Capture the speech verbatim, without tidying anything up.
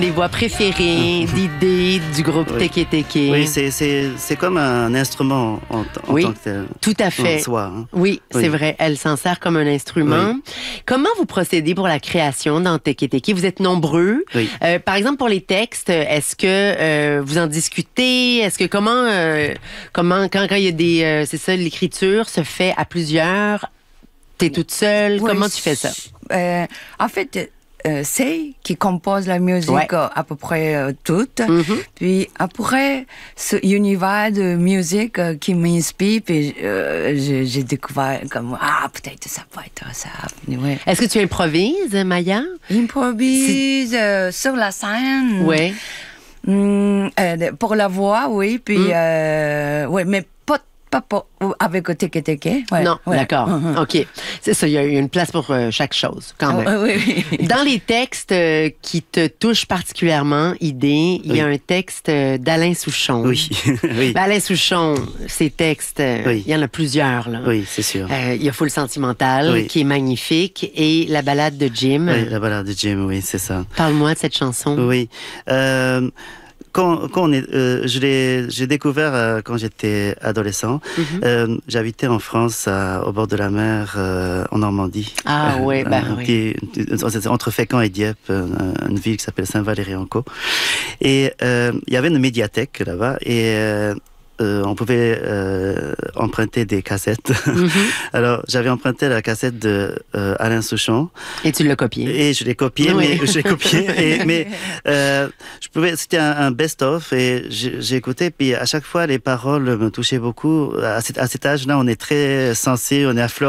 Des voix préférées, d'idées du groupe Oui. Teke Teke. Oui, c'est, c'est, c'est comme un instrument en, en Oui, tant que tel. tout à fait. En soi, hein. Oui, Oui. c'est vrai. Elle s'en sert comme un instrument. Oui. Comment vous procédez pour la création dans Teke Teke? Vous êtes nombreux. Oui. Euh, par exemple, pour les textes, est-ce que euh, vous en discutez? Est-ce que comment, euh, comment quand, quand il y a des... euh, c'est ça, l'écriture se fait à plusieurs? T'es toute seule? Oui, Comment tu fais ça? euh, En fait, euh, c'est qui compose la musique Ouais. euh, à peu près euh, toute. Mhm. Puis après, ce univers de musique euh, qui m'inspire, puis euh, j'ai, j'ai découvert comme ah peut-être ça peut être ça. Ouais. Est-ce que tu improvises, Maya? Improvise euh, sur la scène. Oui. Hum, euh, pour la voix, oui. Puis Mm. euh, ouais, mais pas pas, pas avec Teke Teke. Ouais, Non, ouais. d'accord. Mhm. OK. C'est ça, il y a une place pour euh, chaque chose, quand même. Ah, oui, oui. Dans les textes euh, qui te touchent particulièrement, Idée, il y a Oui. un texte euh, d'Alain Souchon. Oui, oui, Ben, Alain Souchon, ses textes, euh, Oui. il y en a plusieurs. Là. oui, c'est sûr. Euh, il y a Full Sentimental, Oui. qui est magnifique, et La balade de Jim. Oui, la balade de Jim, oui, c'est ça. Parle-moi de cette chanson. Oui. Euh, quand, quand on est, euh, je l'ai, j'ai découvert euh, quand j'étais adolescent. Mhm. Euh, j'habitais en France, à- au bord de la mer, euh, en Normandie. Ah ouais, ben un oui. petit- entre Fécamp et Dieppe, euh, une ville qui s'appelle Saint-Valery-en-Caux. Et euh, il y avait une médiathèque là-bas, et euh, euh, on pouvait euh, emprunter des cassettes. Mhm. Alors, j'avais emprunté la cassette de euh, Alain Souchon. Et tu l'as copié. Et je l'ai copié, Oui. mais je l'ai copié, et, mais euh, je pouvais. C'était un, un best-of, et j'ai, j'ai écouté. Puis à chaque fois, les paroles me touchaient beaucoup. À cet, à cet âge-là, on est très sensible, on est à fleur